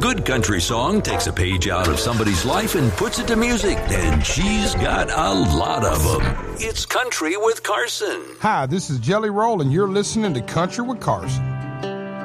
good country song takes a page out of somebody's life and puts it to music, and she's got a lot of them. It's Country with Carson. Hi, this is Jelly Roll, and you're listening to Country with Carson.